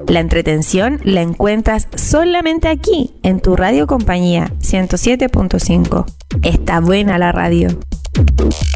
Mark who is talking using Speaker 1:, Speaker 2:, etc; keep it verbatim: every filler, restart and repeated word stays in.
Speaker 1: La entretención la encuentras solamente aquí, en tu radio compañía ciento siete punto cinco. Está buena la radio.